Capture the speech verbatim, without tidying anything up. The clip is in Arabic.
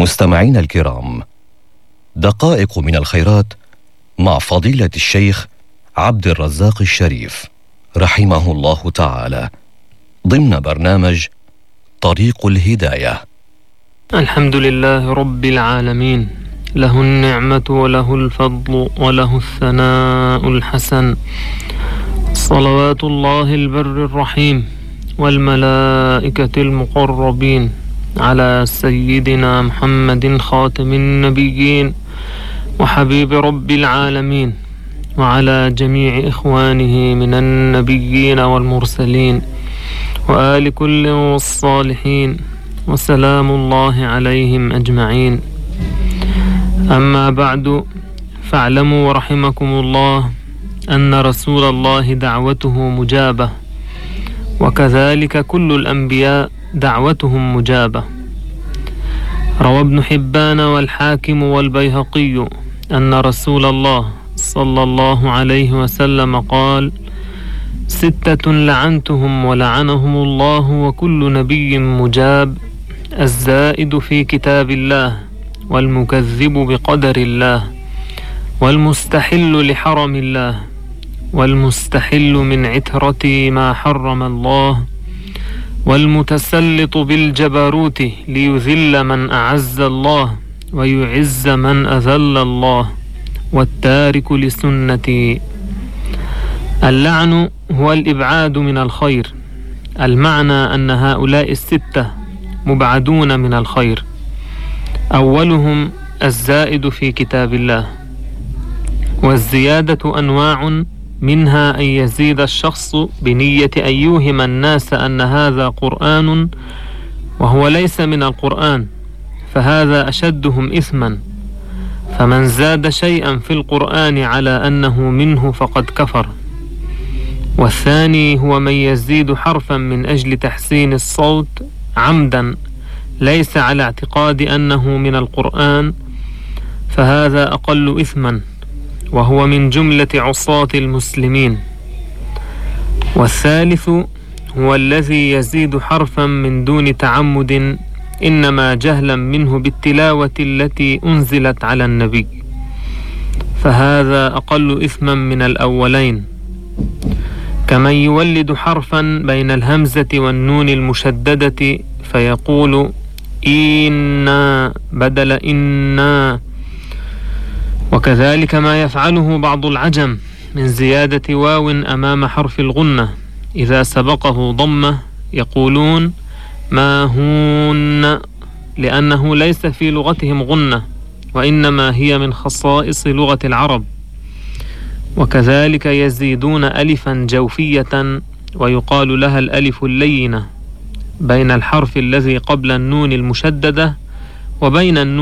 مستمعين الكرام، دقائق من الخيرات مع فضيلة الشيخ عبد الرزاق الشريف رحمه الله تعالى ضمن برنامج طريق الهداية. الحمد لله رب العالمين، له النعمة وله الفضل وله الثناء الحسن، صلوات الله البر الرحيم والملائكة المقربين على سيدنا محمد خاتم النبيين وحبيب رب العالمين، وعلى جميع إخوانه من النبيين والمرسلين وآل كل والصالحين، وسلام الله عليهم أجمعين. أما بعد، فاعلموا رحمكم الله أن رسول الله دعوته مجابة، وكذلك كل الأنبياء دعوتهم مجابة. روى ابن حبان والحاكم والبيهقي أن رسول الله صلى الله عليه وسلم قال: ستة لعنتهم ولعنهم الله وكل نبي مجاب: الزائد في كتاب الله، والمكذب بقدر الله، والمستحل لحرم الله، والمستحل من عترة ما حرم الله، والمتسلط بالجبروت ليذل من أعز الله ويعز من أذل الله، والتارك لسنتي. اللعن هو الإبعاد من الخير. المعنى أن هؤلاء الستة مبعدون من الخير. أولهم الزائد في كتاب الله، والزيادة أنواع، منها أن يزيد الشخص بنية أن يوهم الناس أن هذا قرآن وهو ليس من القرآن، فهذا أشدهم إثما، فمن زاد شيئا في القرآن على أنه منه فقد كفر. والثاني هو من يزيد حرفا من أجل تحسين الصوت عمدا ليس على اعتقاد أنه من القرآن، فهذا أقل إثما، وهو من جملة عصاة المسلمين. والثالث هو الذي يزيد حرفا من دون تعمد، إنما جهلا منه بالتلاوة التي أنزلت على النبي، فهذا أقل إثما من الأولين. كمن يولد حرفا بين الهمزة والنون المشددة فيقول إنا بدل إنا، وكذلك ما يفعله بعض العجم من زيادة واو أمام حرف الغنة إذا سبقه ضمة، يقولون ما هون، لأنه ليس في لغتهم غنة، وإنما هي من خصائص لغة العرب. وكذلك يزيدون ألفا جوفية ويقال لها الألف اللينة بين الحرف الذي قبل النون المشددة وبين النون